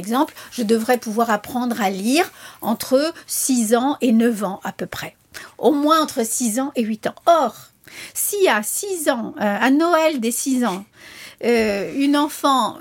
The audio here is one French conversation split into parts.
exemple, je devrais pouvoir apprendre à lire entre 6 ans et 9 ans à peu près. Au moins entre 6 ans et 8 ans. Or, si à 6 ans, à Noël des 6 ans, un enfant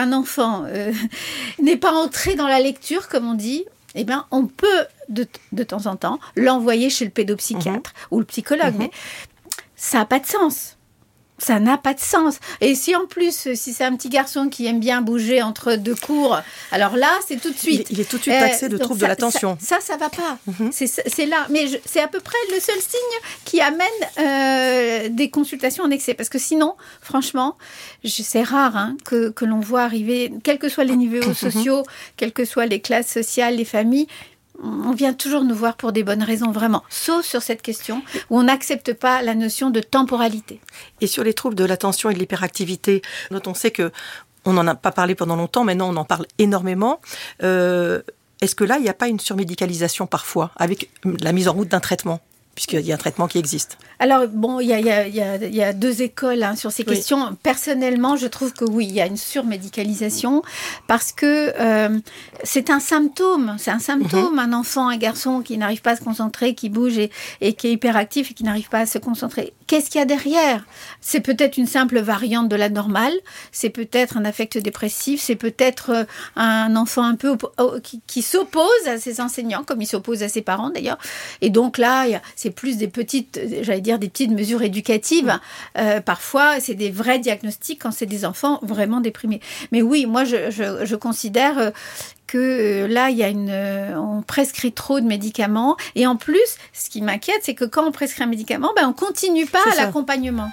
n'est pas entré dans la lecture, comme on dit, eh bien, on peut de temps en temps l'envoyer chez le pédopsychiatre ou le psychologue. Mais ça n'a pas de sens. Ça n'a pas de sens. Et si en plus, si c'est un petit garçon qui aime bien bouger entre 2 cours, alors là, c'est tout de suite. Il est tout de suite taxé de trouble de l'attention. Ça va pas. C'est là. Mais c'est à peu près le seul signe qui amène des consultations en excès. Parce que sinon, franchement, c'est rare que l'on voit arriver, quels que soient les niveaux sociaux, quelles que soient les classes sociales, les familles, on vient toujours nous voir pour des bonnes raisons, vraiment. Sauf sur cette question où on n'accepte pas la notion de temporalité. Et sur les troubles de l'attention et de l'hyperactivité, dont on sait qu'on n'en a pas parlé pendant longtemps, maintenant on en parle énormément. Est-ce que là, il n'y a pas une surmédicalisation parfois, avec la mise en route d'un traitement ? Puisqu'il y a un traitement qui existe. Alors, bon, il y a 2 écoles sur ces questions. Personnellement, je trouve que oui, il y a une surmédicalisation parce que c'est un symptôme. C'est un symptôme, un enfant, un garçon qui n'arrive pas à se concentrer, qui bouge et qui est hyperactif et qui n'arrive pas à se concentrer. Qu'est-ce qu'il y a derrière ? C'est peut-être une simple variante de la normale, c'est peut-être un affect dépressif, c'est peut-être un enfant un peu qui s'oppose à ses enseignants, comme il s'oppose à ses parents d'ailleurs. Et donc là, c'est plus des petites, des petites mesures éducatives. Parfois, c'est des vrais diagnostics quand c'est des enfants vraiment déprimés. Mais oui, moi, je considère que là, on prescrit trop de médicaments. Et en plus, ce qui m'inquiète, c'est que quand on prescrit un médicament, on ne continue pas l'accompagnement.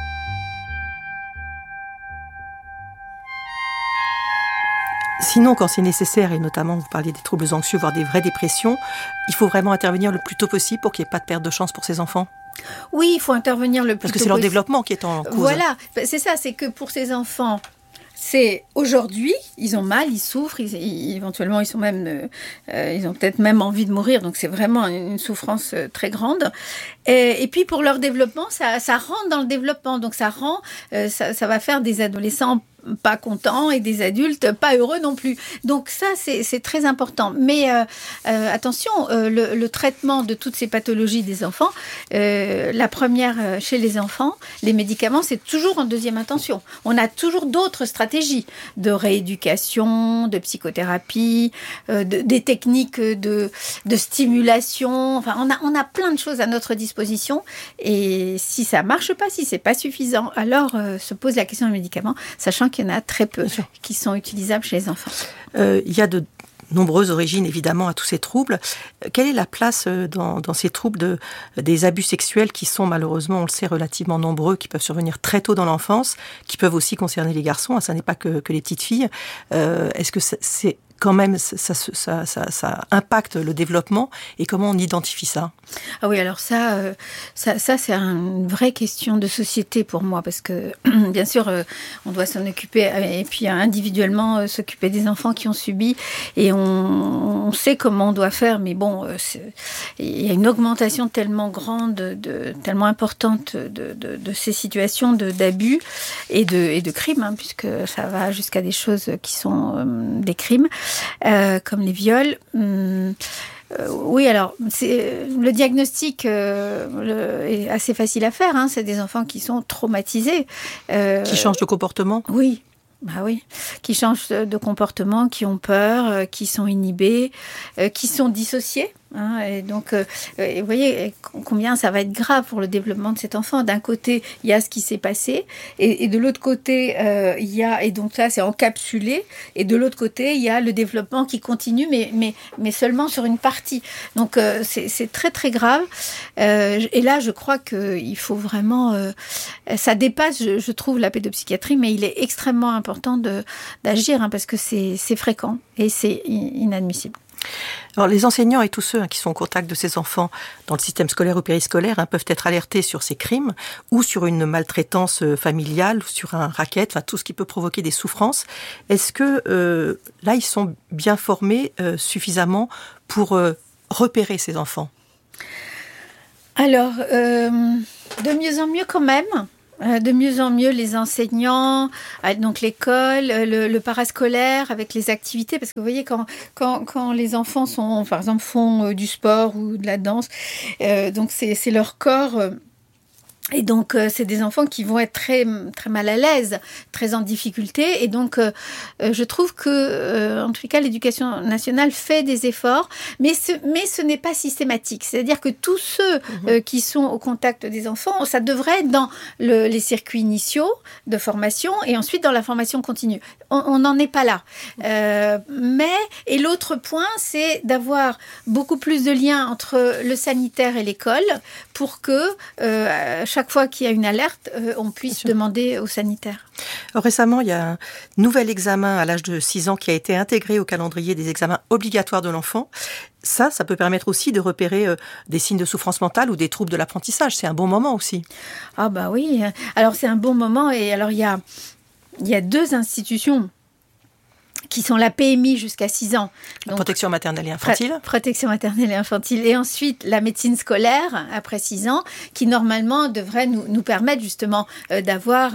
Sinon, quand c'est nécessaire, et notamment vous parliez des troubles anxieux, voire des vraies dépressions, il faut vraiment intervenir le plus tôt possible pour qu'il n'y ait pas de perte de chance pour ces enfants. Oui, il faut intervenir le plus tôt possible. Parce que c'est leur développement qui est en cause. Voilà, c'est ça, c'est que pour ces enfants, c'est aujourd'hui, ils ont mal, ils souffrent, éventuellement ils ont peut-être même envie de mourir, donc c'est vraiment une souffrance très grande. Et puis pour leur développement, ça rentre dans le développement, donc ça va faire des adolescents pas contents et des adultes pas heureux non plus. Donc ça, c'est très important. Mais attention, le traitement de toutes ces pathologies des enfants, la première chez les enfants, les médicaments, c'est toujours en deuxième intention. On a toujours d'autres stratégies de rééducation, de psychothérapie, des techniques de stimulation. Enfin, on a plein de choses à notre disposition. Et si ça marche pas, si c'est pas suffisant, alors se pose la question des médicaments, sachant qu'il y en a très peu qui sont utilisables chez les enfants. Il y a de nombreuses origines, évidemment, à tous ces troubles. Quelle est la place dans ces troubles des abus sexuels qui sont, malheureusement, on le sait, relativement nombreux, qui peuvent survenir très tôt dans l'enfance, qui peuvent aussi concerner les garçons, ça n'est pas que les petites filles. Est-ce que c'est quand même, ça impacte le développement et comment on identifie ça ? Ah oui, alors ça c'est une vraie question de société pour moi parce que bien sûr on doit s'en occuper et puis individuellement s'occuper des enfants qui ont subi et on sait comment on doit faire, mais bon, il y a une augmentation tellement grande, tellement importante de ces situations d'abus et de crimes, puisque ça va jusqu'à des choses qui sont des crimes. Comme les viols. Oui, alors, le diagnostic est assez facile à faire. C'est des enfants qui sont traumatisés. Qui changent de comportement ? Oui. Bah oui, qui changent de comportement, qui ont peur, qui sont inhibés, qui sont dissociés. Et donc, vous voyez combien ça va être grave pour le développement de cet enfant. D'un côté, il y a ce qui s'est passé, et de l'autre côté, il y a, et donc ça, c'est encapsulé, et de l'autre côté, il y a le développement qui continue, mais seulement sur une partie. Donc, c'est très, très grave. Et là, je crois qu'il faut vraiment... ça dépasse, je trouve, la pédopsychiatrie, mais il est extrêmement important d'agir, parce que c'est fréquent, et c'est inadmissible. Alors, les enseignants et tous ceux qui sont au contact de ces enfants dans le système scolaire ou périscolaire peuvent être alertés sur ces crimes ou sur une maltraitance familiale, ou sur un racket, enfin tout ce qui peut provoquer des souffrances. Est-ce que là, ils sont bien formés suffisamment pour repérer ces enfants ? Alors, de mieux en mieux quand même. De mieux en mieux, les enseignants, donc l'école, le parascolaire avec les activités. Parce que vous voyez, quand les enfants par exemple, font du sport ou de la danse, donc c'est leur corps... Et donc, c'est des enfants qui vont être très, très mal à l'aise, très en difficulté. Et donc, je trouve que, en tout cas, l'éducation nationale fait des efforts, mais ce n'est pas systématique. C'est-à-dire que tous ceux qui sont au contact des enfants, ça devrait être dans les circuits initiaux de formation et ensuite dans la formation continue. On n'en est pas là. Et l'autre point, c'est d'avoir beaucoup plus de liens entre le sanitaire et l'école pour que chaque fois qu'il y a une alerte, on puisse demander au sanitaire. Récemment, il y a un nouvel examen à l'âge de 6 ans qui a été intégré au calendrier des examens obligatoires de l'enfant. Ça peut permettre aussi de repérer des signes de souffrance mentale ou des troubles de l'apprentissage. C'est un bon moment aussi. Ah bah oui, alors c'est un bon moment. Et alors il y a 2 institutions qui sont la PMI jusqu'à 6 ans. Donc, protection maternelle et infantile. Protection maternelle et infantile. Et ensuite, la médecine scolaire, après 6 ans, qui normalement devrait nous permettre justement d'avoir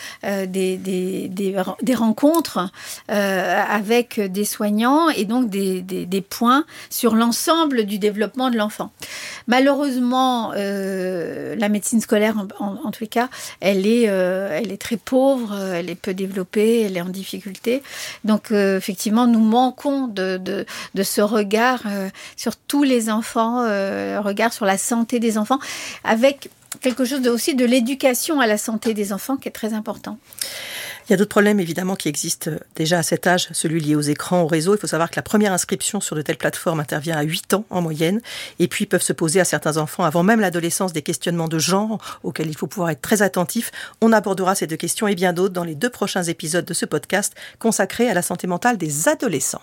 des rencontres avec des soignants et donc des points sur l'ensemble du développement de l'enfant. Malheureusement, la médecine scolaire, en tous les cas, elle est très pauvre, elle est peu développée, elle est en difficulté. Donc, effectivement, nous manquons de ce regard sur tous les enfants, regard sur la santé des enfants, avec quelque chose aussi de l'éducation à la santé des enfants qui est très important. Il y a d'autres problèmes évidemment qui existent déjà à cet âge, celui lié aux écrans, aux réseaux. Il faut savoir que la première inscription sur de telles plateformes intervient à 8 ans en moyenne. Et puis peuvent se poser à certains enfants, avant même l'adolescence, des questionnements de genre auxquels il faut pouvoir être très attentif. On abordera ces 2 questions et bien d'autres dans les 2 prochains épisodes de ce podcast consacré à la santé mentale des adolescents.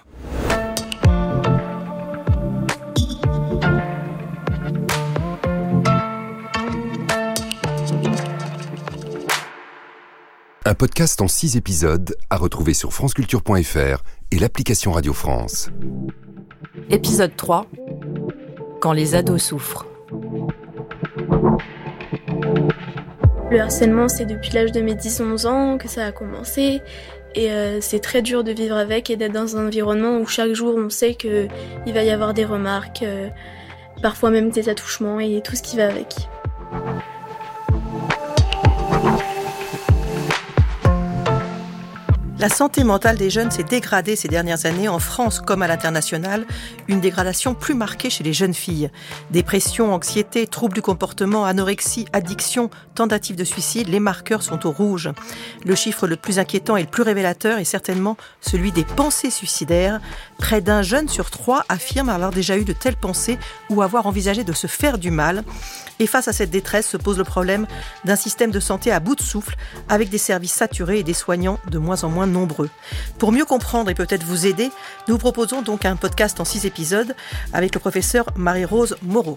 Un podcast en 6 épisodes à retrouver sur franceculture.fr et l'application Radio France. Épisode 3. Quand les ados souffrent. Le harcèlement, c'est depuis l'âge de mes 10-11 ans que ça a commencé. Et c'est très dur de vivre avec et d'être dans un environnement où chaque jour on sait qu'il va y avoir des remarques, parfois même des attouchements et tout ce qui va avec. La santé mentale des jeunes s'est dégradée ces dernières années en France comme à l'international, une dégradation plus marquée chez les jeunes filles. Dépression, anxiété, troubles du comportement, anorexie, addiction, tentatives de suicide, les marqueurs sont au rouge. Le chiffre le plus inquiétant et le plus révélateur est certainement celui des pensées suicidaires. Près d'un jeune sur 3 affirme avoir déjà eu de telles pensées ou avoir envisagé de se faire du mal. Et face à cette détresse se pose le problème d'un système de santé à bout de souffle, avec des services saturés et des soignants de moins en moins nombreux. Pour mieux comprendre et peut-être vous aider, nous vous proposons donc un podcast en 6 épisodes avec le professeur Marie-Rose Moreau.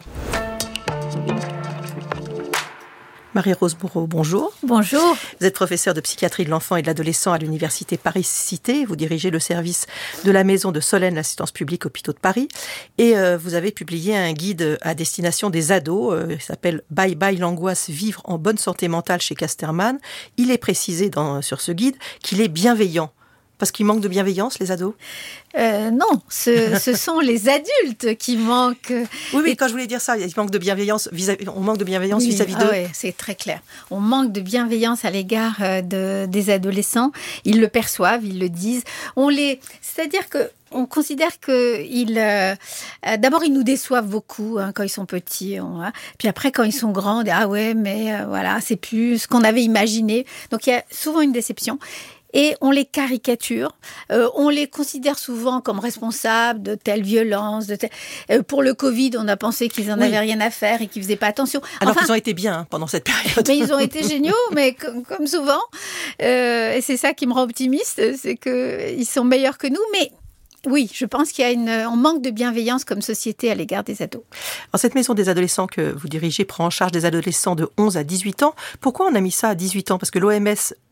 Marie-Rose Moreau, bonjour. Bonjour. Vous êtes professeure de psychiatrie de l'enfant et de l'adolescent à l'université Paris-Cité. Vous dirigez le service de la maison de Solène, l'assistance publique hôpitaux de Paris. Et vous avez publié un guide à destination des ados. Il s'appelle « Bye bye l'angoisse, vivre en bonne santé mentale » chez Casterman. Il est précisé sur ce guide qu'il est bienveillant. Parce qu'ils manquent de bienveillance, les ados ? Non, ce sont les adultes qui manquent. Oui, mais quand je voulais dire ça, il manque de bienveillance on manque de bienveillance vis-à-vis d'eux. Oui, c'est très clair. On manque de bienveillance à l'égard des adolescents. Ils le perçoivent, ils le disent. C'est-à-dire que on considère d'abord ils nous déçoivent beaucoup quand ils sont petits. Puis après quand ils sont grands, on dit ah ouais, mais voilà, c'est plus ce qu'on avait imaginé. Donc il y a souvent une déception. Et on les caricature, on les considère souvent comme responsables de telle violence, pour le Covid, on a pensé qu'ils en avaient rien à faire et qu'ils faisaient pas attention. Alors qu'ils ont été bien pendant cette période. Mais ils ont été géniaux, mais comme souvent, et c'est ça qui me rend optimiste, c'est qu'ils sont meilleurs que nous, mais oui, je pense on manque de bienveillance comme société à l'égard des ados. Alors, cette maison des adolescents que vous dirigez prend en charge des adolescents de 11 à 18 ans. Pourquoi on a mis ça à 18 ans ? Parce que l'OMS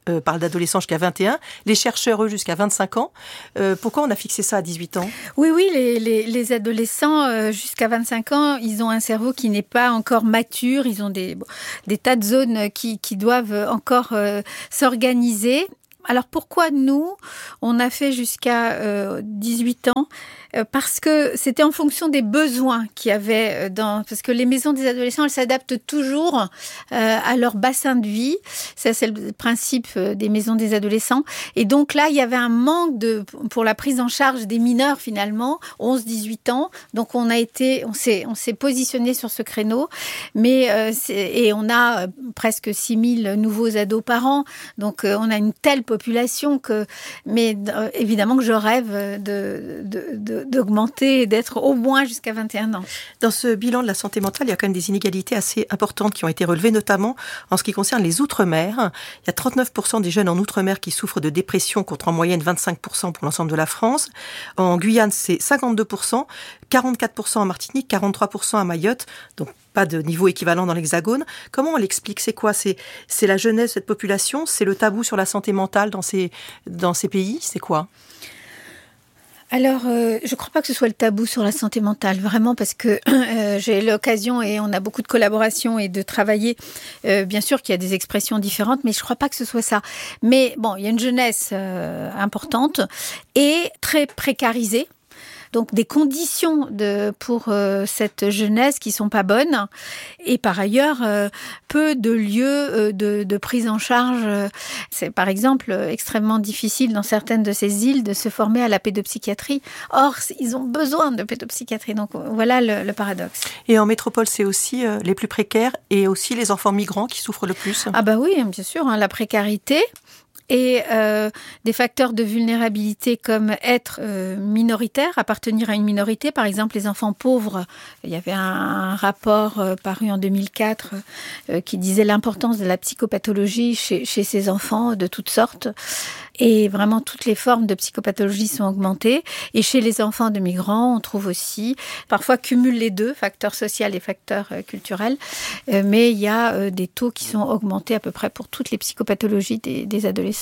parlent d'adolescents jusqu'à 21, les chercheurs, eux, jusqu'à 25 ans. Pourquoi on a fixé ça à 18 ans ? Oui, les adolescents jusqu'à 25 ans, ils ont un cerveau qui n'est pas encore mature, ils ont des tas de zones qui doivent encore s'organiser. Alors pourquoi nous, on a fait jusqu'à 18 ans ? Parce que c'était en fonction des besoins qu'il y avait parce que les maisons des adolescents, elles s'adaptent toujours à leur bassin de vie. Ça, c'est le principe des maisons des adolescents. Et donc là, il y avait un manque pour la prise en charge des mineurs finalement, 11-18 ans. Donc on s'est positionné sur ce créneau. Et on a presque 6000 nouveaux ados par an. Donc on a une telle population évidemment que je rêve d'augmenter et d'être au moins jusqu'à 21 ans. Dans ce bilan de la santé mentale, il y a quand même des inégalités assez importantes qui ont été relevées, notamment en ce qui concerne les Outre-mer. Il y a 39% des jeunes en Outre-mer qui souffrent de dépression, contre en moyenne 25% pour l'ensemble de la France. En Guyane, c'est 52%, 44% en Martinique, 43% à Mayotte, donc pas de niveau équivalent dans l'Hexagone. Comment on l'explique ? C'est quoi ? C'est la jeunesse de cette population ? C'est le tabou sur la santé mentale dans ces pays ? C'est quoi ? Alors, je ne crois pas que ce soit le tabou sur la santé mentale, vraiment, parce que j'ai l'occasion et on a beaucoup de collaborations et de travailler. Bien sûr qu'il y a des expressions différentes, mais je ne crois pas que ce soit ça. Mais bon, il y a une jeunesse importante et très précarisée. Donc des conditions pour cette jeunesse qui sont pas bonnes, et par ailleurs peu de lieux de prise en charge. C'est par exemple extrêmement difficile dans certaines de ces îles de se former à la pédopsychiatrie. Or ils ont besoin de pédopsychiatrie. Donc voilà le paradoxe. Et en métropole, c'est aussi les plus précaires et aussi les enfants migrants qui souffrent le plus. Ah bah oui, bien sûr, la précarité. Et des facteurs de vulnérabilité comme être minoritaire, appartenir à une minorité. Par exemple, les enfants pauvres. Il y avait un rapport paru en 2004 qui disait l'importance de la psychopathologie chez ces enfants de toutes sortes. Et vraiment, toutes les formes de psychopathologie sont augmentées. Et chez les enfants de migrants, on trouve aussi, parfois cumule les deux, facteurs sociaux et facteurs culturels. Mais il y a des taux qui sont augmentés à peu près pour toutes les psychopathologies des adolescents.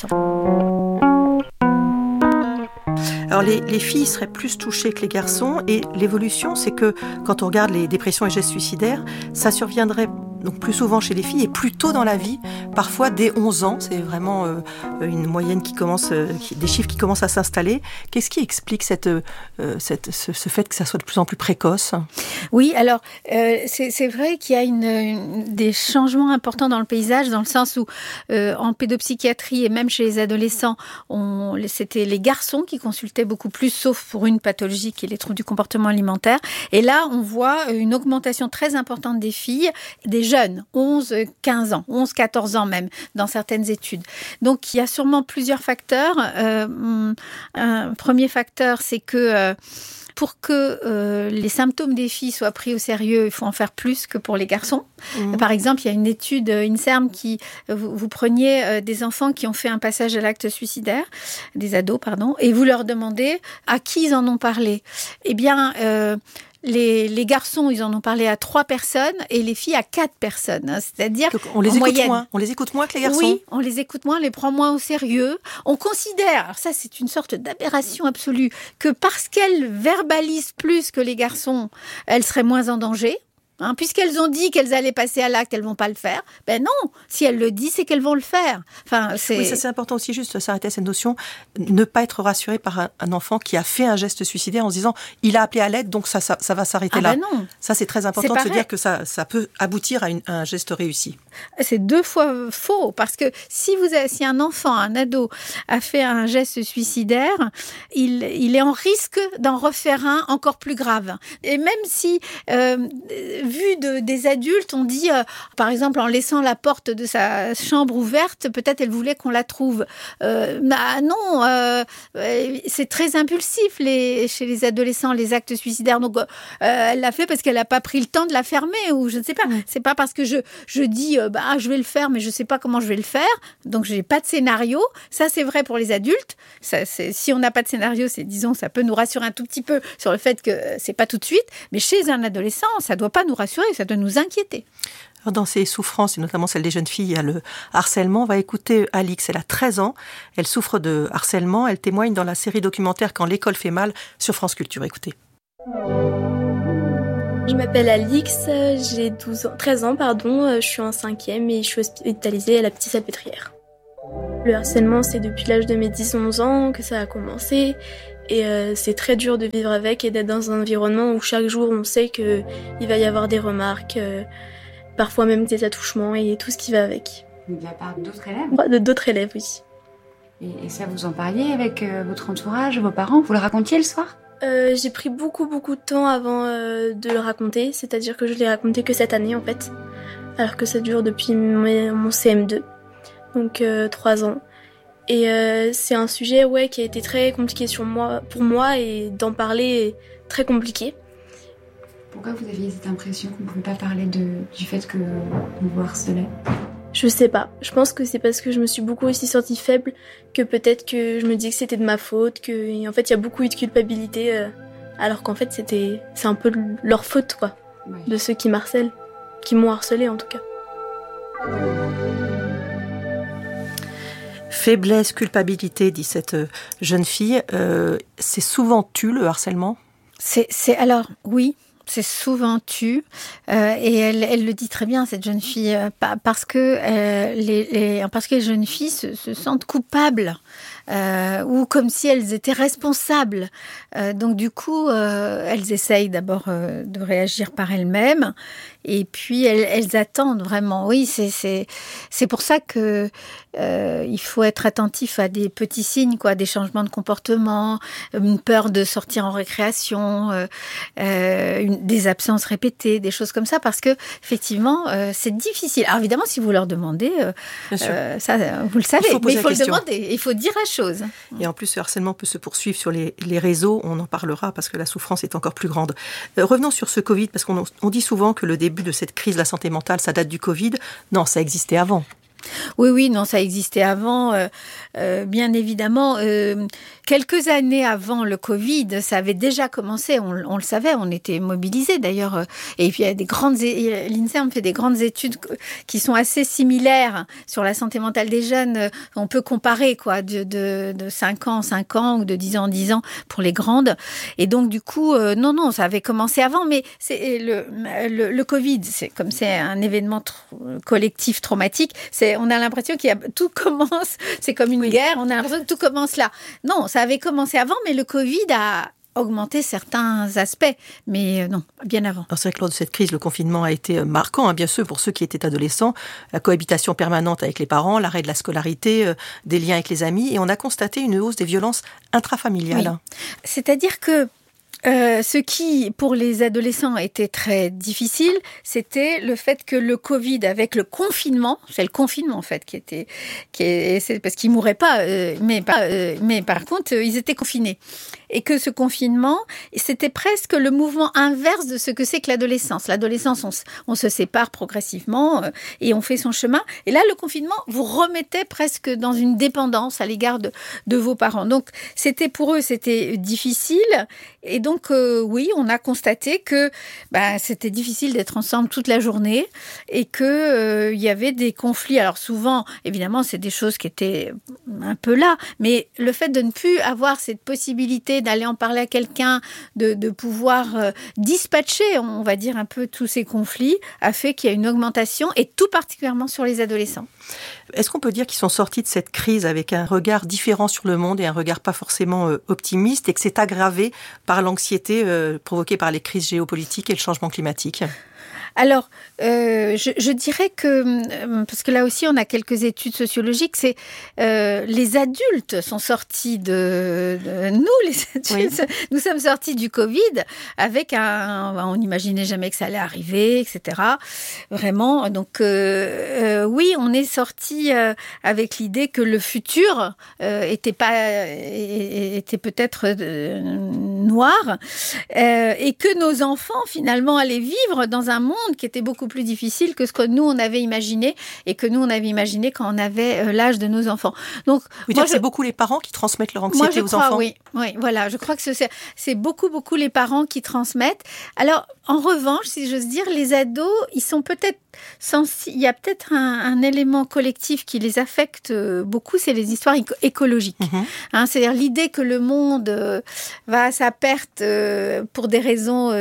Alors les filles seraient plus touchées que les garçons, et l'évolution, c'est que quand on regarde les dépressions et gestes suicidaires, ça surviendrait donc plus souvent chez les filles et plus tôt dans la vie, parfois dès 11 ans. C'est vraiment une moyenne des chiffres qui commencent à s'installer. Qu'est-ce qui explique ce fait que ça soit de plus en plus précoce ? Oui, alors c'est vrai qu'il y a des changements importants dans le paysage, dans le sens où en pédopsychiatrie et même chez les adolescents, c'était les garçons qui consultaient beaucoup plus, sauf pour une pathologie qui est les troubles du comportement alimentaire. Et là, on voit une augmentation très importante des filles, des jeunes, 11-15 ans, 11-14 ans même, dans certaines études. Donc, il y a sûrement plusieurs facteurs. Un premier facteur, c'est que pour que les symptômes des filles soient pris au sérieux, il faut en faire plus que pour les garçons. Par exemple, il y a une étude INSERM qui vous preniez des enfants qui ont fait un passage à l'acte suicidaire, des ados, pardon, et vous leur demandez à qui ils en ont parlé. Eh bien, les garçons, ils en ont parlé à 3 personnes et les filles à 4 personnes. C'est-à-dire on les écoute moyenne. Moins. On les écoute moins que les garçons. Oui, on les écoute moins, on les prend moins au sérieux. On considère, alors ça c'est une sorte d'aberration absolue, que parce qu'elles verbalisent plus que les garçons, elles seraient moins en danger. Puisqu'elles ont dit qu'elles allaient passer à l'acte, elles ne vont pas le faire. Ben non, si elles le disent, c'est qu'elles vont le faire. Oui, ça c'est important aussi, juste s'arrêter à cette notion, ne pas être rassuré par un enfant qui a fait un geste suicidaire en se disant « il a appelé à l'aide, donc ça va s'arrêter là ». Non. Ça c'est très important de se dire que ça peut aboutir à un geste réussi. C'est 2 fois faux, parce que si un enfant, un ado, a fait un geste suicidaire, il est en risque d'en refaire un encore plus grave. Et même si vu des adultes, on dit, par exemple, en laissant la porte de sa chambre ouverte, peut-être elle voulait qu'on la trouve. Non, c'est très impulsif chez les adolescents, les actes suicidaires. Donc, elle l'a fait parce qu'elle n'a pas pris le temps de la fermer, ou je ne sais pas. C'est pas parce que je dis, je vais le faire, mais je ne sais pas comment je vais le faire. Donc, je n'ai pas de scénario. Ça, c'est vrai pour les adultes. Si on n'a pas de scénario, disons, ça peut nous rassurer un tout petit peu sur le fait que c'est pas tout de suite. Mais chez un adolescent, ça ne doit pas nous rassurer, ça doit nous inquiéter. Alors, dans ces souffrances, et notamment celle des jeunes filles, il y a le harcèlement. On va écouter Alix, elle a 13 ans, elle souffre de harcèlement, elle témoigne dans la série documentaire Quand l'école fait mal sur France Culture. Écoutez. Je m'appelle Alix, j'ai 13 ans, je suis en 5e et je suis hospitalisée à la Petite-Salpêtrière. Le harcèlement, c'est depuis l'âge de mes 10-11 ans que ça a commencé et c'est très dur de vivre avec et d'être dans un environnement où chaque jour on sait qu'il va y avoir des remarques, parfois même des attouchements et tout ce qui va avec. De la part d'autres élèves ? D'autres élèves, oui. Et ça, vous en parliez avec votre entourage, vos parents ? Vous le racontiez le soir ? J'ai pris beaucoup de temps avant de le raconter, c'est-à-dire que je l'ai raconté que cette année en fait, alors que ça dure depuis mon CM2, donc 3 ans. Et c'est un sujet qui a été très compliqué pour moi et d'en parler est très compliqué. Pourquoi vous aviez cette impression qu'on ne pouvait pas parler du fait que vous harcelait ? Je sais pas. Je pense que c'est parce que je me suis beaucoup aussi sentie faible que peut-être que je me dis que c'était de ma faute, que en fait il y a beaucoup eu de culpabilité, alors qu'en fait c'est un peu leur faute quoi, oui. De ceux qui m'harcèlent, qui m'ont harcelée en tout cas. Faiblesse, culpabilité, dit cette jeune fille. C'est souvent le harcèlement ? Alors oui. C'est souvent tu, et elle le dit très bien, cette jeune fille, parce que les jeunes filles se sentent coupables, ou comme si elles étaient responsables. Donc du coup, elles essayent d'abord de réagir par elles-mêmes, et puis elles attendent vraiment. Oui, c'est pour ça que il faut être attentif à des petits signes, des changements de comportement, une peur de sortir en récréation, des absences répétées, des choses comme ça, parce que effectivement, c'est difficile. Alors évidemment, si vous leur demandez, ça, vous le savez, mais il faut le demander, il faut dire la chose. Et en plus, ce harcèlement peut se poursuivre sur les réseaux. On en parlera parce que la souffrance est encore plus grande. Revenons sur ce Covid, parce qu'on dit souvent que le début de cette crise de la santé mentale, ça date du Covid. Non, ça existait avant. Oui, non, ça existait avant, bien évidemment. Quelques années avant le Covid, ça avait déjà commencé, on le savait, on était mobilisés d'ailleurs. Et puis, l'INSERM fait des grandes études qui sont assez similaires sur la santé mentale des jeunes. On peut comparer de 5 ans ou de 10 ans en 10 ans pour les grandes. Et donc, du coup, non, ça avait commencé avant, mais c'est le Covid, c'est un événement collectif traumatique, on a l'impression tout commence, c'est comme une guerre, on a l'impression que tout commence là. Non, ça avait commencé avant, mais le Covid a augmenté certains aspects, mais non, bien avant. Alors c'est vrai que lors de cette crise, le confinement a été marquant, bien sûr, pour ceux qui étaient adolescents, la cohabitation permanente avec les parents, l'arrêt de la scolarité, des liens avec les amis, et on a constaté une hausse des violences intrafamiliales. Oui. C'est-à-dire que ce qui, pour les adolescents, était très difficile, c'était le fait que le Covid, avec le confinement, c'est le confinement en fait c'est parce qu'ils mouraient pas, mais par contre ils étaient confinés, et que ce confinement, c'était presque le mouvement inverse de ce que c'est que l'adolescence. L'adolescence, on se sépare progressivement et on fait son chemin. Et là, le confinement vous remettait presque dans une dépendance à l'égard de vos parents. Donc, pour eux, c'était difficile. Et donc, oui, on a constaté que c'était difficile d'être ensemble toute la journée et qu'il y avait des conflits. Alors souvent, évidemment, c'est des choses qui étaient un peu là, mais le fait de ne plus avoir cette possibilité d'aller en parler à quelqu'un, de pouvoir dispatcher, on va dire, un peu tous ces conflits, a fait qu'il y a une augmentation, et tout particulièrement sur les adolescents. Est-ce qu'on peut dire qu'ils sont sortis de cette crise avec un regard différent sur le monde et un regard pas forcément optimiste, et que c'est aggravé par l'anxiété provoquée par les crises géopolitiques et le changement climatique ? Alors, je dirais que, parce que là aussi on a quelques études sociologiques, c'est les adultes sont sortis nous, les adultes, oui. Nous sommes sortis du Covid avec on n'imaginait jamais que ça allait arriver, etc. Vraiment, donc oui, on est sortis avec l'idée que le futur était peut-être noire, et que nos enfants finalement allaient vivre dans un monde qui était beaucoup plus difficile que ce que nous on avait imaginé et que nous on avait imaginé quand on avait l'âge de nos enfants. Donc c'est beaucoup les parents qui transmettent leur anxiété aux enfants. Oui, voilà, je crois que c'est beaucoup les parents qui transmettent. Alors en revanche, si j'ose dire, les ados, ils sont peut-être il y a peut-être un élément collectif qui les affecte beaucoup, c'est les histoires écologiques. C'est-à-dire l'idée que le monde va à sa perte pour des raisons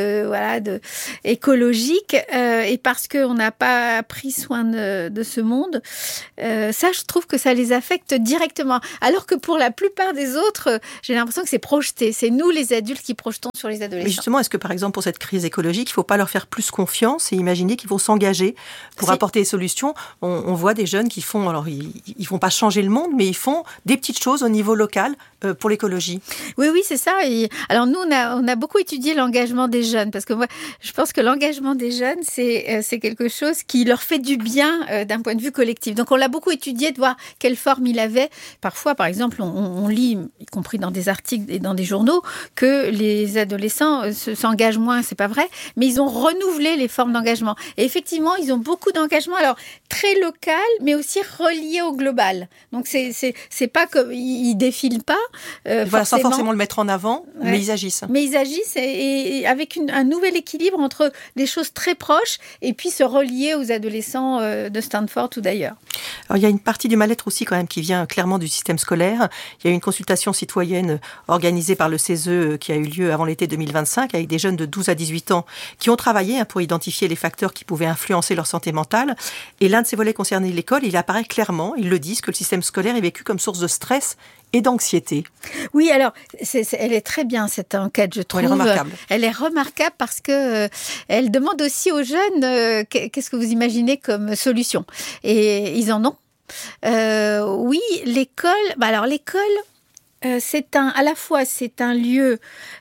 écologiques et parce qu'on n'a pas pris soin de ce monde. Ça, je trouve que ça les affecte directement. Alors que pour la plupart des autres, j'ai l'impression que c'est projeté. C'est nous, les adultes, qui projetons sur les adolescents. Mais justement, est-ce que par exemple, pour cette crise écologique, il ne faut pas leur faire plus confiance et imaginer qu'ils vont s'engager pour apporter des solutions? On voit des jeunes qui font, alors ils vont pas changer le monde, mais ils font des petites choses au niveau local pour l'écologie. Oui, c'est ça. Et alors nous, on a beaucoup étudié l'engagement des jeunes, parce que moi, je pense que l'engagement des jeunes, c'est quelque chose qui leur fait du bien d'un point de vue collectif. Donc on l'a beaucoup étudié, de voir quelle forme il avait. Parfois, par exemple, on lit, y compris dans des articles et dans des journaux, que les adolescents s'engagent moins. C'est pas vrai, mais ils ont renouvelé les formes d'engagement. Et effectivement, ils ont beaucoup d'engagement, alors très local, mais aussi relié au global. Donc c'est pas comme ils défilent pas. Sans forcément le mettre en avant, mais ils agissent. Mais ils agissent et avec un nouvel équilibre entre des choses très proches et puis se relier aux adolescents de Stanford ou d'ailleurs. Alors, il y a une partie du mal-être aussi quand même qui vient clairement du système scolaire. Il y a eu une consultation citoyenne organisée par le CESE qui a eu lieu avant l'été 2025 avec des jeunes de 12 à 18 ans qui ont travaillé pour identifier les facteurs qui pouvaient influencer leur santé mentale. Et l'un de ces volets concernait l'école. Il apparaît clairement, ils le disent, que le système scolaire est vécu comme source de stress et d'anxiété. Oui, alors, elle est très bien, cette enquête, je trouve. Elle est remarquable. Elle est remarquable parce que elle demande aussi aux jeunes qu'est-ce que vous imaginez comme solution. Et ils en ont. Oui, l'école... l'école... c'est un lieu,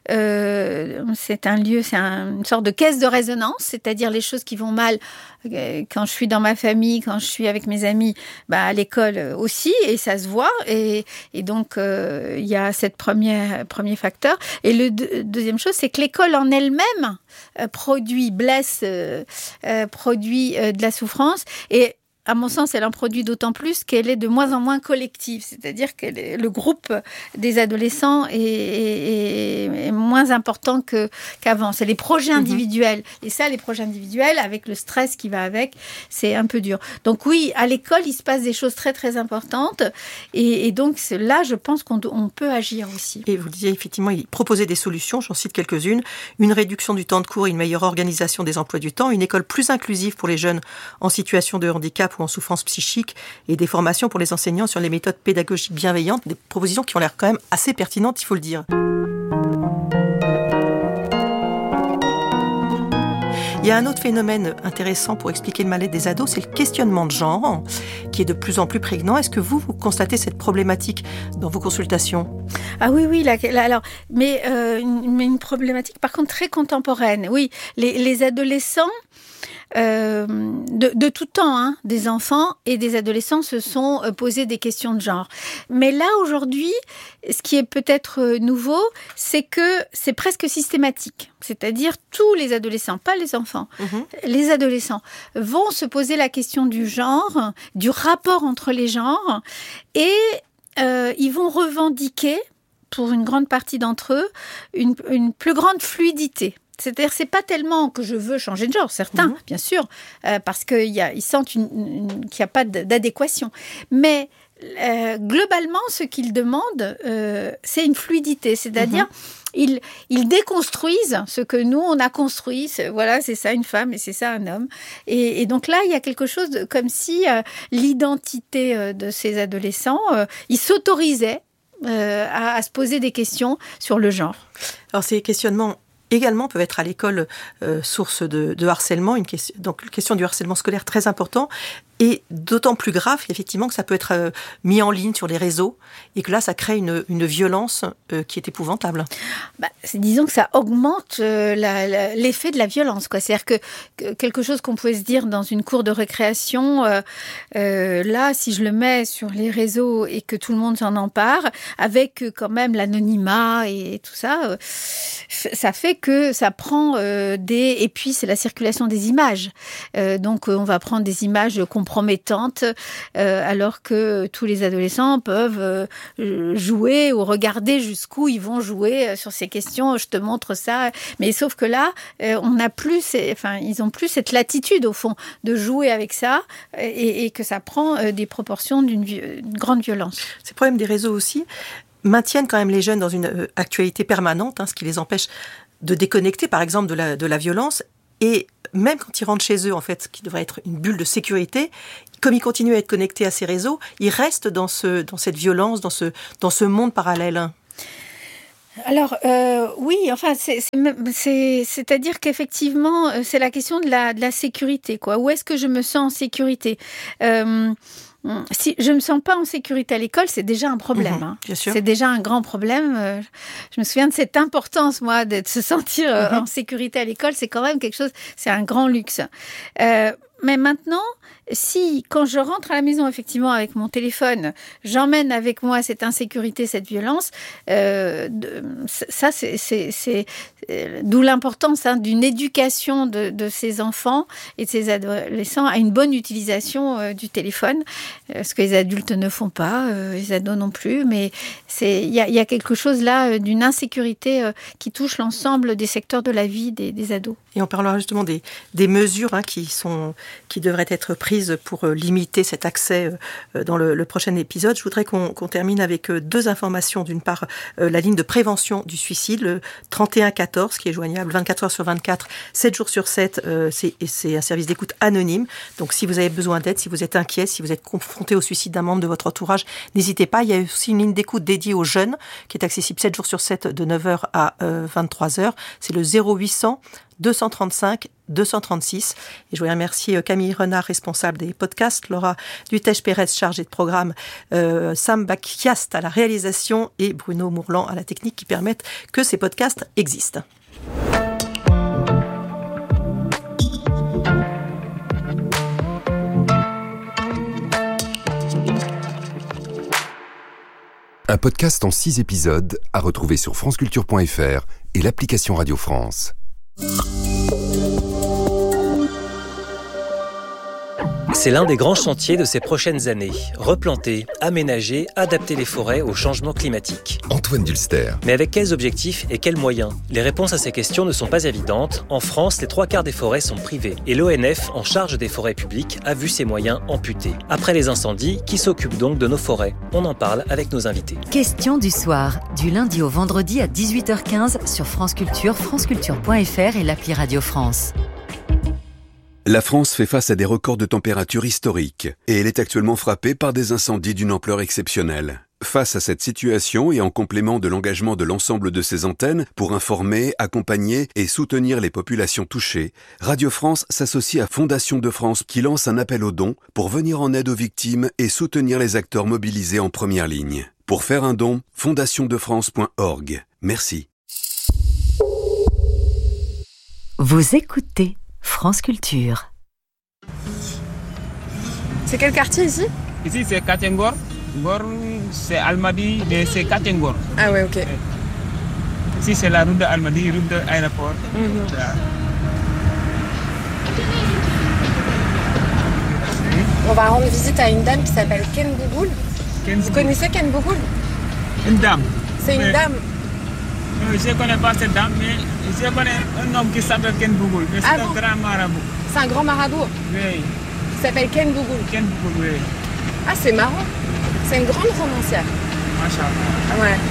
c'est une sorte de caisse de résonance, c'est-à-dire les choses qui vont mal quand je suis dans ma famille, quand je suis avec mes amis, à l'école aussi, et ça se voit, et donc il y a cette premier facteur. Et le deuxième chose, c'est que l'école en elle-même produit de la souffrance, et à mon sens, elle en produit d'autant plus qu'elle est de moins en moins collective. C'est-à-dire que le groupe des adolescents est moins important qu'avant. C'est les projets individuels. Et ça, les projets individuels, avec le stress qui va avec, c'est un peu dur. Donc oui, à l'école, il se passe des choses très, très importantes. Et donc là, je pense qu'on peut agir aussi. Et vous disiez, effectivement, il proposait des solutions, j'en cite quelques-unes. Une réduction du temps de cours, une meilleure organisation des emplois du temps, une école plus inclusive pour les jeunes en situation de handicap ou en souffrance psychique et des formations pour les enseignants sur les méthodes pédagogiques bienveillantes, des propositions qui ont l'air quand même assez pertinentes, il faut le dire. Il y a un autre phénomène intéressant pour expliquer le mal-être des ados, c'est le questionnement de genre, qui est de plus en plus prégnant. Est-ce que vous constatez cette problématique dans vos consultations ? Ah oui, mais une problématique par contre très contemporaine. Oui, les adolescents, de tout temps, des enfants et des adolescents se sont posés des questions de genre. Mais là, aujourd'hui, ce qui est peut-être nouveau, c'est que c'est presque systématique. C'est-à-dire tous les adolescents, pas les enfants, les adolescents vont se poser la question du genre, du rapport entre les genres, et ils vont revendiquer, pour une grande partie d'entre eux, une plus grande fluidité. C'est-à-dire, c'est pas tellement que je veux changer de genre, certains, bien sûr, parce qu'ils sentent qu'il n'y a pas d'adéquation. Mais globalement, ce qu'ils demandent, c'est une fluidité. C'est-à-dire, ils déconstruisent ce que nous, on a construit. Voilà, c'est ça une femme et c'est ça un homme. Et donc là, il y a quelque chose comme si l'identité de ces adolescents, ils s'autorisaient à se poser des questions sur le genre. Alors, ces questionnements également peuvent être à l'école source de harcèlement, donc question du harcèlement scolaire très important. Et d'autant plus grave, effectivement, que ça peut être mis en ligne sur les réseaux et que là, ça crée une violence qui est épouvantable. Disons que ça augmente l'effet de la violence, quoi. C'est-à-dire que quelque chose qu'on pouvait se dire dans une cour de récréation, là, si je le mets sur les réseaux et que tout le monde s'en empare, avec quand même l'anonymat et tout ça, ça fait que ça prend et puis c'est la circulation des images. Donc on va prendre des images compromettantes alors que tous les adolescents peuvent jouer ou regarder jusqu'où ils vont jouer sur ces questions. Je te montre ça, mais sauf que là, on n'a plus, ils ont plus cette latitude au fond de jouer avec ça et que ça prend des proportions d'une grande violence. Ces problèmes des réseaux aussi maintiennent quand même les jeunes dans une actualité permanente, ce qui les empêche de déconnecter, par exemple, de la violence. Et même quand ils rentrent chez eux, en fait, qui devrait être une bulle de sécurité, comme ils continuent à être connectés à ces réseaux, ils restent dans cette violence, dans ce monde parallèle. Alors oui, enfin c'est-à-dire qu'effectivement c'est la question de la sécurité, quoi. Où est-ce que je me sens en sécurité? Si je me sens pas en sécurité à l'école, c'est déjà un problème. Bien sûr. C'est déjà un grand problème. Je me souviens de cette importance, moi, de se sentir en sécurité à l'école. C'est quand même quelque chose, c'est un grand luxe. Mais maintenant, quand je rentre à la maison, effectivement, avec mon téléphone, j'emmène avec moi cette insécurité, cette violence, ça, c'est d'où l'importance d'une éducation de ces enfants et de ces adolescents à une bonne utilisation du téléphone, ce que les adultes ne font pas, les ados non plus, mais il y a quelque chose là d'une insécurité qui touche l'ensemble des secteurs de la vie des ados. Et on parlera justement des mesures qui devraient être prises pour limiter cet accès dans le prochain épisode. Je voudrais qu'on termine avec deux informations. D'une part, la ligne de prévention du suicide, le 3114, qui est joignable 24 heures sur 24, 7 jours sur 7. C'est un service d'écoute anonyme. Donc, si vous avez besoin d'aide, si vous êtes inquiet, si vous êtes confronté au suicide d'un membre de votre entourage, n'hésitez pas. Il y a aussi une ligne d'écoute dédiée aux jeunes, qui est accessible 7 jours sur 7, de 9h à 23h. C'est le 0800 235 236. Et je voudrais remercier Camille Renard, responsable des podcasts, Laura Dutèche-Pérez, chargée de programme, Sam Bakiast à la réalisation et Bruno Mourlan à la technique qui permettent que ces podcasts existent. Un podcast en 6 épisodes à retrouver sur franceculture.fr et l'application Radio France. C'est l'un des grands chantiers de ces prochaines années. Replanter, aménager, adapter les forêts au changement climatique. Antoine Dulster. Mais avec quels objectifs et quels moyens? Les réponses à ces questions ne sont pas évidentes. En France, les 3/4 des forêts sont privées. Et l'ONF, en charge des forêts publiques, a vu ses moyens amputés. Après les incendies, qui s'occupe donc de nos forêts? On en parle avec nos invités. Question du soir, du lundi au vendredi à 18h15 sur France Culture, franceculture.fr et l'appli Radio France. La France fait face à des records de température historiques et elle est actuellement frappée par des incendies d'une ampleur exceptionnelle. Face à cette situation et en complément de l'engagement de l'ensemble de ses antennes pour informer, accompagner et soutenir les populations touchées, Radio France s'associe à Fondation de France qui lance un appel aux dons pour venir en aide aux victimes et soutenir les acteurs mobilisés en première ligne. Pour faire un don, fondationdefrance.org. Merci. Vous écoutez France Culture. C'est quel quartier ici? Ici c'est Katengor. Ngor c'est Almadies, mais c'est Katengor. Ah ouais, ok. Ici c'est la route de Almadies, route de l'aéroport. On va rendre visite à une dame qui s'appelle Ken Bougoul. Vous connaissez Ken Bougoul? Une dame. C'est une dame. Je ne connais pas cette dame, mais je connais un homme qui s'appelle Ken Bougoul. C'est un grand marabout. C'est un grand marabout? Oui. Il s'appelle Ken Bougoul. Ken Bougoul, oui. Ah, c'est marrant. C'est une grande romancière. Machallah. Ouais.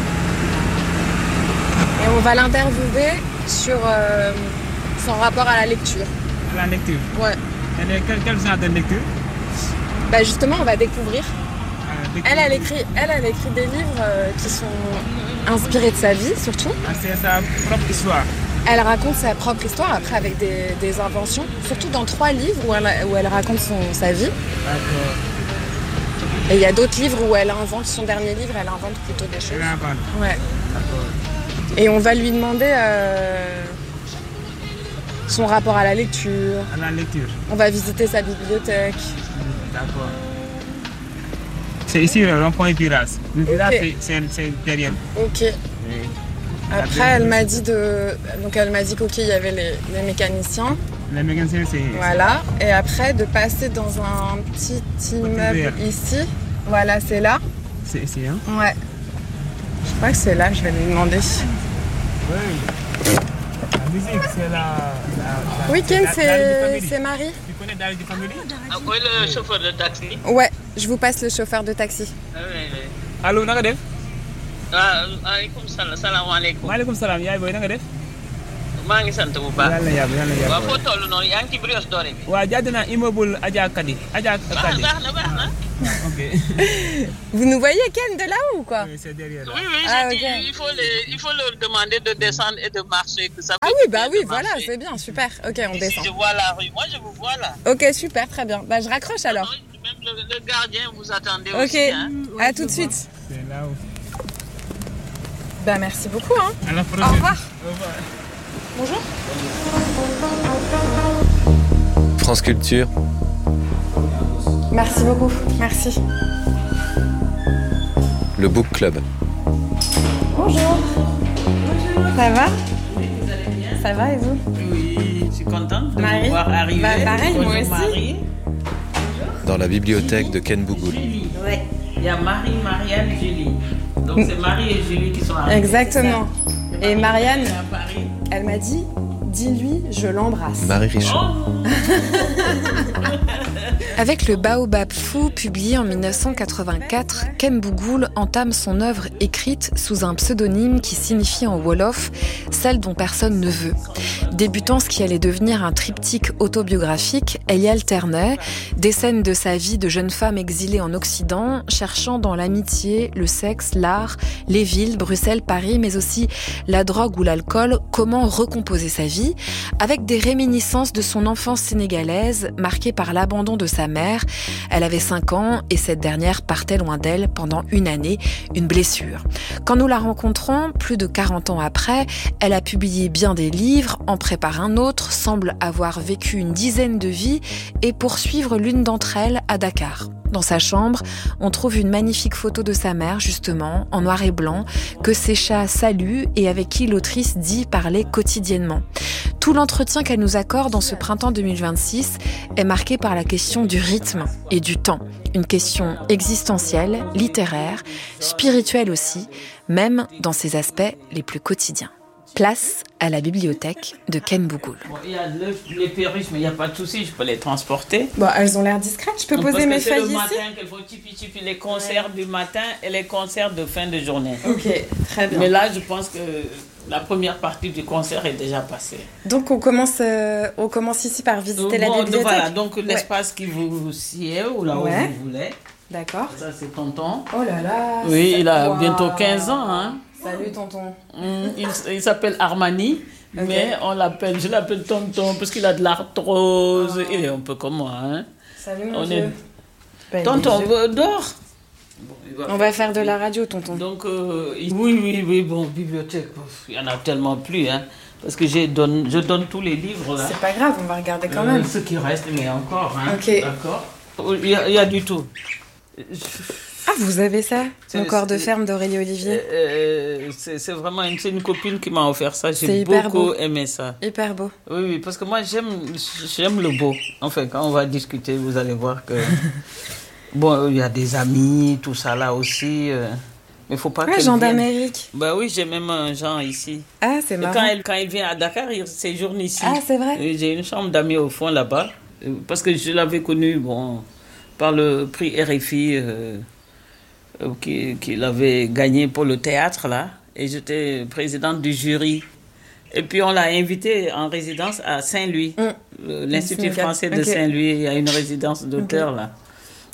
Et on va l'interviewer sur son rapport à la lecture. À la lecture? Ouais. Quel genre de lecture? Bah justement, on va découvrir. Elle a écrit des livres qui sont inspirés de sa vie, surtout. C'est sa propre histoire. Elle raconte sa propre histoire après avec des inventions, surtout dans 3 livres où elle raconte sa vie. D'accord. Et il y a d'autres livres où elle invente, son dernier livre, elle invente plutôt des choses. Ouais. D'accord. Et on va lui demander son rapport à la lecture. À la lecture. On va visiter sa bibliothèque. D'accord. C'est ici le rond-point Piras. Le Piras, c'est derrière. Ok. Oui. Après, elle m'a dit qu'ok, il y avait les mécaniciens. Les mécaniciens, c'est... Voilà. Et après, de passer dans un petit immeuble ici. Voilà, c'est là. C'est ici, hein? Ouais. Je crois que c'est là, je vais lui demander. Oui. La musique, c'est la... Oui, Ken, c'est Marie. Tu connais Dari de Family? Oui, le chauffeur de taxi. Ouais, je vous passe le chauffeur de taxi. Oui. Allô, naka def? Waaleykum salaam, salaamaaleykum. Maaleykum salaam, yaay booy nanga def? maa ngi sant bu baax. Yàlla yàlla. Waaw foo toll noonu yaa ngi ci Brioche Dorée bi. Waaw jàdd naa immeuble Adja Kadi. Baax na. Ok. Vous nous voyez Ken de là-haut ou quoi? Oui, c'est derrière. Oui, j'ai dit, il faut leur demander de descendre et de marcher. Que ça Voilà, c'est bien, super. Ok, on descend. Si je vois la rue, moi je vous vois là. Ok, super, très bien. Bah, je raccroche alors. Même le gardien vous attendez aussi. Ok, hein. À tout de suite. C'est là où... Bah, merci beaucoup. Hein. À la prochaine. Au revoir. Au revoir. Bonjour. France Culture. Merci beaucoup. Merci. Le Book Club. Bonjour. Ça va? Oui, vous allez bien? Ça va et vous? Oui, je suis contente de Marie. vous voir arriver. Bah, pareil, bonjour, moi aussi. Marie. Dans la bibliothèque de Ken Bougoul. Ouais. Il y a Marie, Marianne, Julie. Donc c'est Marie et Julie qui sont arrivées. Exactement. Et Marianne, à Paris. elle m'a dit, dis-lui, je l'embrasse. Marie Richaud. Avec le Baobab fou, publié en 1984, Ken Bougoul entame son œuvre écrite sous un pseudonyme qui signifie en wolof « celle dont personne ne veut ». Débutant ce qui allait devenir un triptyque autobiographique, elle y alternait des scènes de sa vie de jeune femme exilée en Occident, cherchant dans l'amitié, le sexe, l'art, les villes, Bruxelles, Paris, mais aussi la drogue ou l'alcool, comment recomposer sa vie, avec des réminiscences de son enfance sénégalaise, marquée par l'abandon de sa mère. Elle avait 5 ans et cette dernière partait loin d'elle pendant une année, une blessure. Quand nous la rencontrons, plus de 40 ans après, elle a publié bien des livres, en prépare un autre, semble avoir vécu une dizaine de vies et poursuivre l'une d'entre elles à Dakar. Dans sa chambre, on trouve une magnifique photo de sa mère, justement, en noir et blanc, que ses chats saluent et avec qui l'autrice dit parler quotidiennement. Tout l'entretien qu'elle nous accorde en ce printemps 2026 est marqué par la question du rythme et du temps. Une question existentielle, littéraire, spirituelle aussi, même dans ses aspects les plus quotidiens. Place à la bibliothèque de Ken Bougoul. Bon, il y a les perruches, mais il n'y a pas de souci, je peux les transporter. Bon, elles ont l'air discrètes, je peux poser mes feuilles ici? C'est le matin qu'il faut tipi les concerts du matin et les concerts de fin de journée. Ok, très bien. Mais là, je pense que la première partie du concert est déjà passée. Donc on commence ici par visiter la bibliothèque. Voilà, donc l'espace qui vous sied ou là où vous voulez. D'accord. Ça, c'est tonton. Oh là là. Oui, il a bientôt 15 ans. Hein. Salut tonton. Il s'appelle Armani, mais je l'appelle tonton parce qu'il a de l'arthrose. Il est un peu comme moi. Hein. Salut mon vieux. Tonton, dors. Bon, on va faire de la radio, tonton. Donc, oui, bon, bibliothèque, il y en a tellement plus, hein. Parce que je donne tous les livres, là. C'est pas grave, on va regarder quand même. Ce qui reste, mais encore, hein. Ok. D'accord. Il y a du tout. Ah, vous avez ça? Mon corps de ferme d'Aurélie Olivier. C'est vraiment une copine qui m'a offert ça. J'ai beaucoup aimé ça. Hyper beau. Oui, parce que moi, j'aime le beau. Enfin, quand on va discuter, vous allez voir que... Bon, il y a des amis, tout ça là aussi. Mais faut pas qu'elle Jean vienne. d'Amérique. Bah oui, j'ai même un Jean ici. Ah, c'est marrant. Quand il vient à Dakar, il séjourne ici. Ah, c'est vrai. J'ai une chambre d'amis au fond là-bas. Parce que je l'avais connu, par le prix RFI qu'il avait gagné pour le théâtre là. Et j'étais présidente du jury. Et puis on l'a invité en résidence à Saint-Louis. L'Institut français de Saint-Louis, il y a une résidence d'auteur là.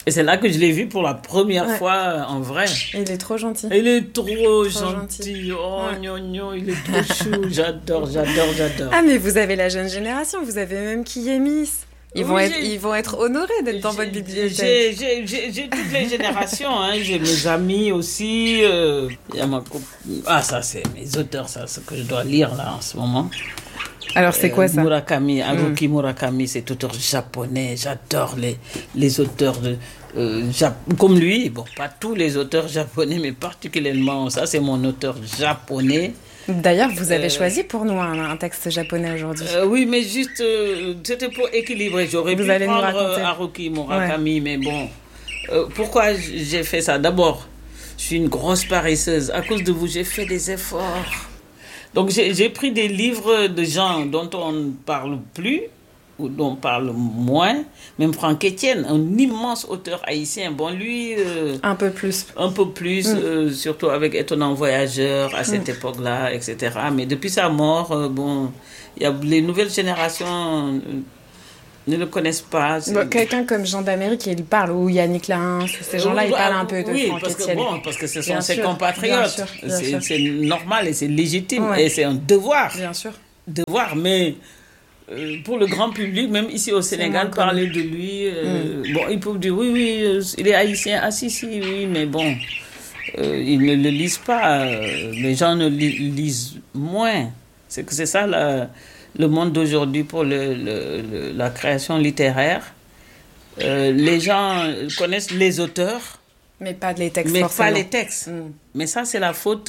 Et c'est là que je l'ai vu pour la première fois en vrai. Il est trop gentil. Il est trop gentil. Oh, gnogno, il est trop chou. J'adore. Ah, mais vous avez la jeune génération. Vous avez même Kiyemis. Ils vont être honorés d'être dans votre bibliothèque. J'ai toutes les générations. Hein. J'ai mes amis aussi. Il y a ma ça, c'est mes auteurs, ça, ce que je dois lire là en ce moment. Alors, c'est quoi ça? Murakami, Haruki Murakami, c'est auteur japonais. J'adore les auteurs comme lui. Bon, pas tous les auteurs japonais, mais particulièrement ça, c'est mon auteur japonais. D'ailleurs, vous avez choisi pour nous un texte japonais aujourd'hui. Oui, mais juste, c'était pour équilibrer. J'aurais pu prendre Haruki Murakami, mais bon. Pourquoi j'ai fait ça? D'abord, je suis une grosse paresseuse. À cause de vous, j'ai fait des efforts. Donc, j'ai pris des livres de gens dont on ne parle plus, ou dont on parle moins. Même Franck Etienne, un immense auteur haïtien. Bon, lui... un peu plus. Surtout avec Étonnant Voyageur, à cette époque-là, etc. Mais depuis sa mort, les nouvelles générations... ne le connaissent pas. Quelqu'un comme Jean d'Amérique, il parle, ou Yannick Lins, ces gens-là, ils parlent un peu de Franck Etienne. Parce que ce sont ses compatriotes. C'est normal et c'est légitime. Et c'est un devoir. Bien sûr. Devoir, mais pour le grand public, même ici au Sénégal, parler de lui, ils peuvent dire oui, il est haïtien. Ah si, oui, mais bon, ils ne le lisent pas. Les gens ne lisent moins. C'est ça le monde d'aujourd'hui pour la création littéraire. Les gens connaissent les auteurs. Mais pas les textes forcément. Mais pas les textes. Mais ça, c'est la faute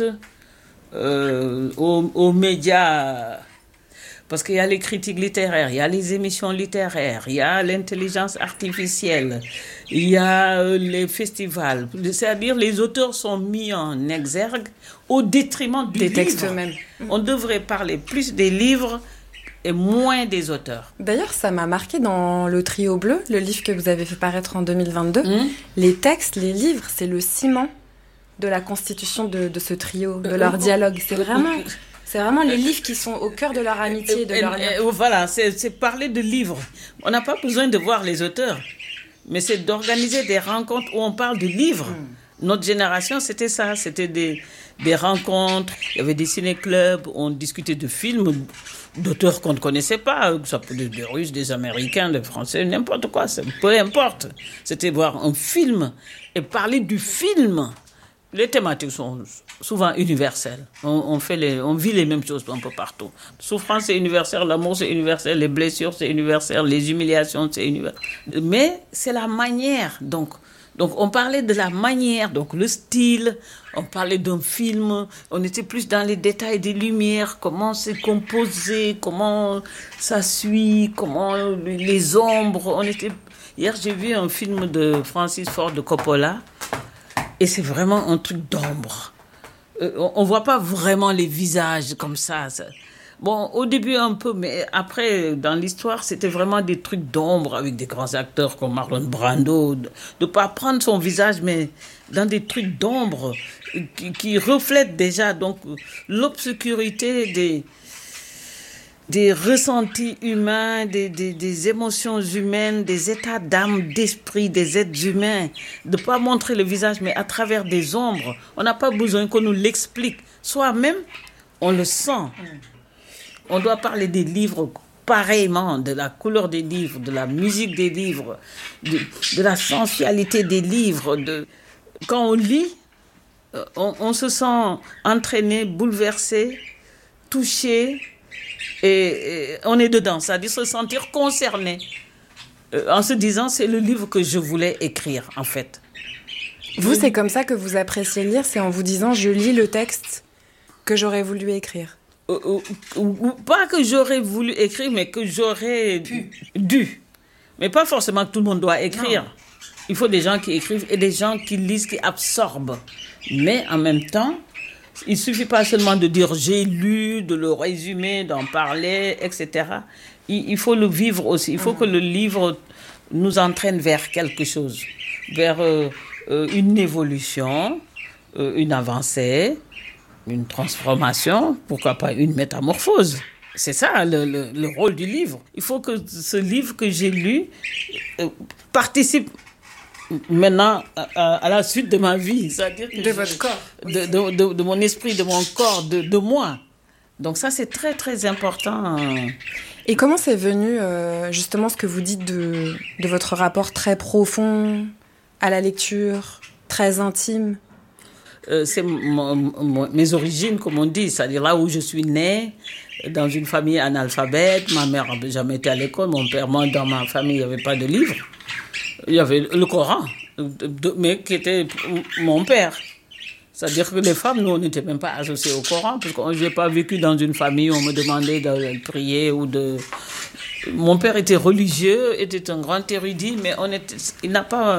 aux médias. Parce qu'il y a les critiques littéraires, il y a les émissions littéraires, il y a l'intelligence artificielle, il y a les festivals. C'est-à-dire les auteurs sont mis en exergue au détriment des textes eux-mêmes. On devrait parler plus des livres et moins des auteurs. D'ailleurs, ça m'a marqué dans Le Trio Bleu, le livre que vous avez fait paraître en 2022. Les textes, les livres, c'est le ciment de la constitution de ce trio, de leur dialogue. C'est vraiment les livres qui sont au cœur de leur amitié, de leur lien. Voilà, c'est parler de livres. On n'a pas besoin de voir les auteurs, mais c'est d'organiser des rencontres où on parle de livres. Notre génération, c'était ça, c'était des rencontres. Il y avait des ciné-clubs, on discutait de films d'auteurs qu'on ne connaissait pas, ça peut être des Russes, des Américains, des Français, n'importe quoi, peu importe. C'était voir un film et parler du film. Les thématiques sont souvent universelles. On vit les mêmes choses un peu partout. La souffrance, c'est universel, l'amour, c'est universel, les blessures, c'est universel, les humiliations, c'est universel. Mais c'est la manière, donc on parlait de la manière, donc le style, on parlait d'un film, on était plus dans les détails des lumières, comment c'est composé, comment ça suit, comment les ombres. Hier, j'ai vu un film de Francis Ford Coppola, et c'est vraiment un truc d'ombre. On voit pas vraiment les visages comme ça. Bon, au début un peu, mais après, dans l'histoire, c'était vraiment des trucs d'ombre avec des grands acteurs comme Marlon Brando. De pas prendre son visage, mais dans des trucs d'ombre qui reflètent déjà donc l'obscurité des ressentis humains, des émotions humaines, des états d'âme, d'esprit, des êtres humains. De ne pas montrer le visage, mais à travers des ombres. On n'a pas besoin qu'on nous l'explique. Soi-même, on le sent. On doit parler des livres pareillement, de la couleur des livres, de la musique des livres, de la sensualité des livres. Quand on lit, on se sent entraîné, bouleversé, touché, et on est dedans, c'est-à-dire se sentir concerné, en se disant c'est le livre que je voulais écrire en fait. Vous, c'est comme ça que vous appréciez lire, c'est en vous disant je lis le texte que j'aurais voulu écrire. Pas que j'aurais voulu écrire, mais que j'aurais dû. Mais pas forcément que tout le monde doit écrire. Non. Il faut des gens qui écrivent et des gens qui lisent, qui absorbent. Mais en même temps, il ne suffit pas seulement de dire j'ai lu, de le résumer, d'en parler, etc. Il faut le vivre aussi. Il faut que le livre nous entraîne vers quelque chose, vers une évolution, une avancée, une transformation, pourquoi pas une métamorphose. C'est ça le rôle du livre. Il faut que ce livre que j'ai lu participe maintenant, à la suite de ma vie, c'est-à-dire que votre corps, de mon esprit, de mon corps, de moi. Donc ça, c'est très, très important. Et comment c'est venu, justement, ce que vous dites de votre rapport très profond à la lecture, très intime? C'est mes origines, comme on dit, c'est-à-dire là où je suis née, dans une famille analphabète. Ma mère n'avait jamais été à l'école, mon père, moi, dans ma famille, il n'y avait pas de livre. Il y avait le Coran, mais qui était mon père. C'est-à-dire que les femmes, nous, on n'était même pas associés au Coran, parce que je n'ai pas vécu dans une famille où on me demandait de prier ou de... Mon père était religieux, était un grand érudit, mais il n'a pas...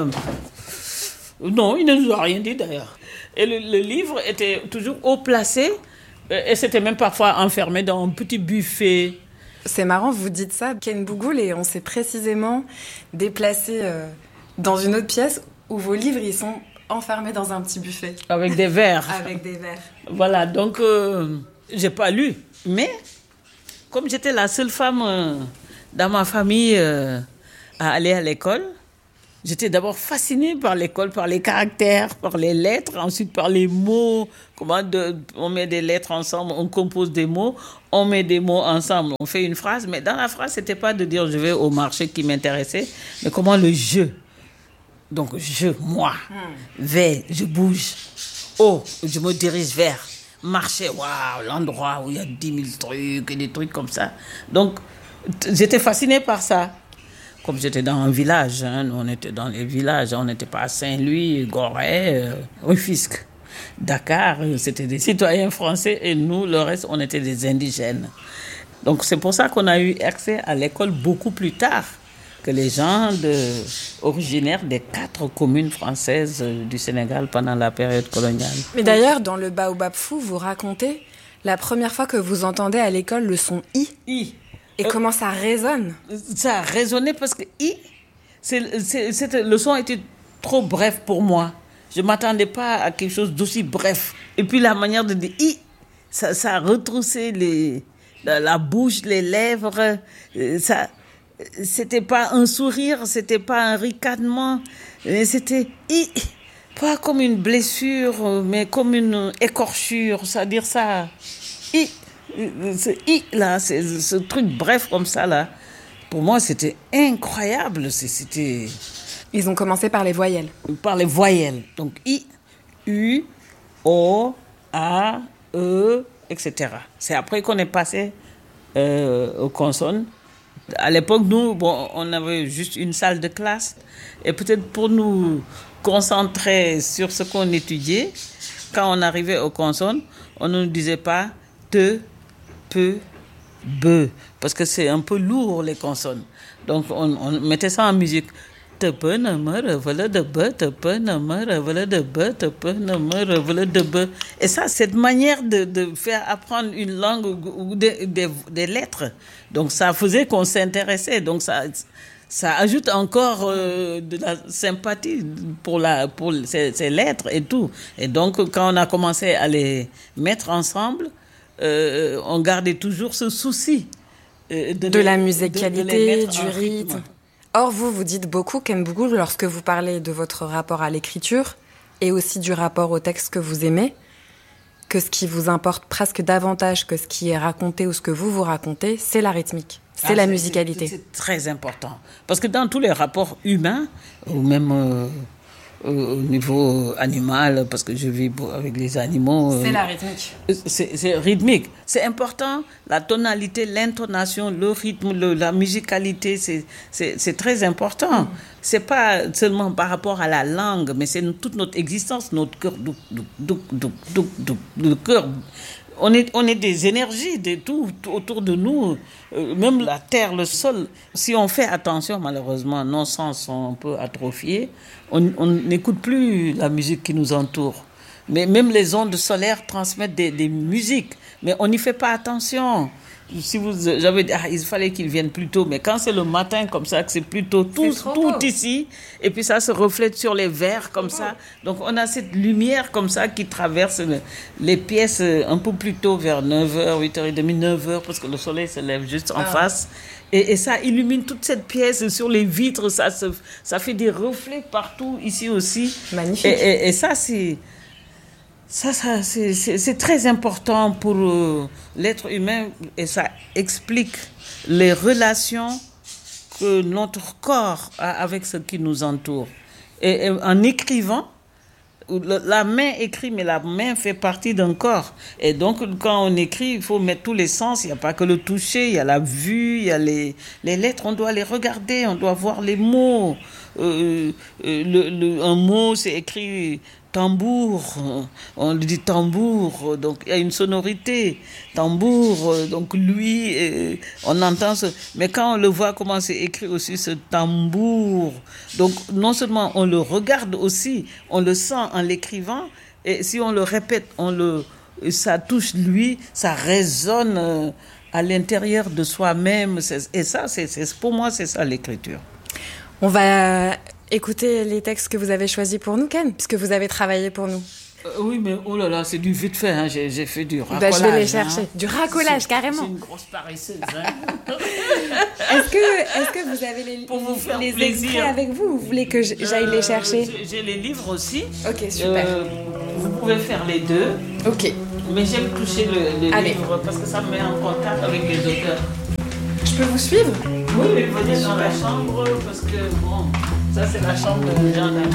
Non, il ne nous a rien dit d'ailleurs. Et le livre était toujours haut placé, et c'était même parfois enfermé dans un petit buffet. C'est marrant, vous dites ça, Ken Bougoul, et on s'est précisément déplacé dans une autre pièce où vos livres, ils sont enfermés dans un petit buffet. Avec des verres. Avec des verres. Voilà, donc j'ai pas lu. Mais comme j'étais la seule femme dans ma famille à aller à l'école, j'étais d'abord fascinée par l'école, par les caractères, par les lettres, ensuite par les mots. On met des lettres ensemble, on compose des mots, on met des mots ensemble, on fait une phrase. Mais dans la phrase, c'était pas de dire je vais au marché qui m'intéressait, mais comment le je. Donc moi, vais, je bouge. Oh, je me dirige vers. Marché, waouh, l'endroit où il y a 10 000 trucs et des trucs comme ça. Donc, j'étais fascinée par ça. Comme j'étais dans un village, on était dans les villages, on n'était pas à Saint-Louis, Gorée, Rufisque, Dakar, c'était des citoyens français et nous, le reste, on était des indigènes. Donc c'est pour ça qu'on a eu accès à l'école beaucoup plus tard que les gens originaires des 4 communes françaises du Sénégal pendant la période coloniale. Mais d'ailleurs, dans le Baobab Fou, vous racontez la première fois que vous entendez à l'école le son I. I. Et comment ça résonne? Ça a résonné parce que le son était trop bref pour moi. Je ne m'attendais pas à quelque chose d'aussi bref. Et puis la manière de dire I, ça a retroussé la bouche, les lèvres. C'était pas un sourire, c'était pas un ricanement. C'était I, pas comme une blessure, mais comme une écorchure. C'est-à-dire ça, I. Ce I là, ce truc bref comme ça là, pour moi c'était incroyable. Ils ont commencé par les voyelles. Par les voyelles. Donc I, U, O, A, E, etc. C'est après qu'on est passé aux consonnes. À l'époque, nous, on avait juste une salle de classe. Et peut-être pour nous concentrer sur ce qu'on étudiait, quand on arrivait aux consonnes, on ne nous disait pas te, peu, be, parce que c'est un peu lourd les consonnes. Donc on mettait ça en musique. Et ça, cette manière de faire apprendre une langue ou des lettres, donc ça faisait qu'on s'intéressait. Donc ça ajoute encore de la sympathie pour ces lettres et tout. Et donc quand on a commencé à les mettre ensemble, on gardait toujours ce souci de la musicalité, du rythme. Or, vous dites beaucoup, Ken Bougoul, lorsque vous parlez de votre rapport à l'écriture et aussi du rapport au texte que vous aimez, que ce qui vous importe presque davantage que ce qui est raconté ou ce que vous racontez, c'est la rythmique, c'est la musicalité. C'est très important. Parce que dans tous les rapports humains, ou même au niveau animal, parce que je vis avec les animaux. C'est la rythmique. C'est rythmique. C'est important, la tonalité, l'intonation, le rythme, la musicalité, c'est très important. C'est pas seulement par rapport à la langue, mais c'est toute notre existence, notre cœur, le cœur. On est des énergies, de tout autour de nous, même la terre, le sol. Si on fait attention, malheureusement, nos sens sont un peu atrophiés. On n'écoute plus la musique qui nous entoure. Mais même les ondes solaires transmettent des musiques, mais on n'y fait pas attention. si j'avais dit, il fallait qu'ils viennent plus tôt, mais quand c'est le matin comme ça, que c'est plutôt tout ici, et puis ça se reflète sur les verres comme ça. Donc on a cette lumière comme ça qui traverse les pièces un peu plus tôt, vers 9h, 8h30, 9h, parce que le soleil se lève juste en face. Et ça illumine toute cette pièce sur les vitres, ça fait des reflets partout ici aussi. Magnifique. Et ça, c'est très important pour l'être humain, et ça explique les relations que notre corps a avec ce qui nous entoure. Et en écrivant, la main écrit, mais la main fait partie d'un corps. Et donc, quand on écrit, il faut mettre tous les sens. Il n'y a pas que le toucher, il y a la vue, il y a les lettres. On doit les regarder, on doit voir les mots. Un mot, c'est écrit tambour. On dit tambour, donc il y a une sonorité. Tambour, donc lui, on entend ce... Mais quand on le voit comment c'est écrit aussi, ce tambour, donc non seulement on le regarde aussi, on le sent en l'écrivant, et si on le répète, ça touche lui, ça résonne à l'intérieur de soi-même. Et ça, pour moi, c'est ça l'écriture. On va écouter les textes que vous avez choisis pour nous, Ken, puisque vous avez travaillé pour nous. Oui, mais oh là là, c'est du vite fait, hein. J'ai fait du racolage. Je vais les chercher. Du racolage, carrément. C'est une grosse paresseuse. Hein. Est-ce que vous avez pour vous faire les plaisir extraits avec vous, ou vous voulez que j'aille les chercher? J'ai les livres aussi. Ok, super. Vous pouvez faire les deux. Ok. Mais j'aime toucher les livres parce que ça me met en contact avec les auteurs. Je peux vous suivre? Oui, mais venez dans la chambre parce que, bon, ça c'est la chambre de Jean David.